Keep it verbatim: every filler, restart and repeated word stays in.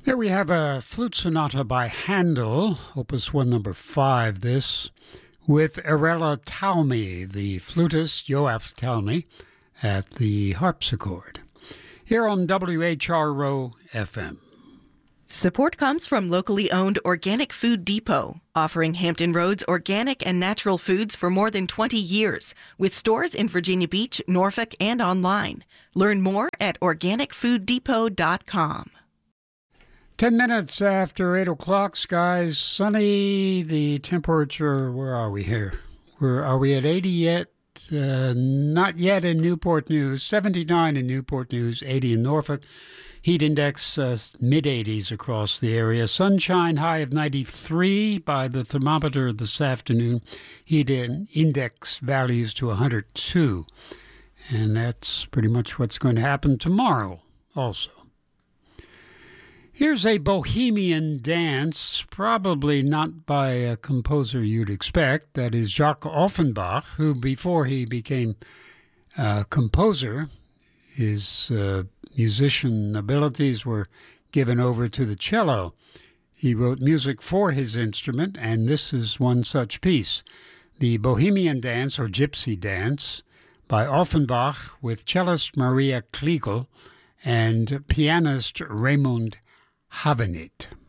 Here we have a flute sonata by Handel, Opus one, number five, this, with Arella Talmy, the flutist, Yoav Talmy, at the harpsichord. Here on W H R O F M. Support comes from locally owned Organic Food Depot, offering Hampton Roads organic and natural foods for more than twenty years, with stores in Virginia Beach, Norfolk, and online. Learn more at organic food depot dot com. Ten minutes after eight o'clock, skies sunny. The temperature, where are we here? Where are we at eighty yet? Uh, not yet in Newport News. seventy-nine in Newport News, eighty in Norfolk. Heat index uh, mid eighties across the area. Sunshine high of ninety-three by the thermometer this afternoon. Heat in index values to one hundred two. And that's pretty much what's going to happen tomorrow also. Here's a Bohemian dance, probably not by a composer you'd expect. That is Jacques Offenbach, who before he became a composer, his uh, musician abilities were given over to the cello. He wrote music for his instrument, and this is one such piece. The Bohemian Dance, or Gypsy Dance, by Offenbach with cellist Maria Kliegel and pianist Raymond Havenit.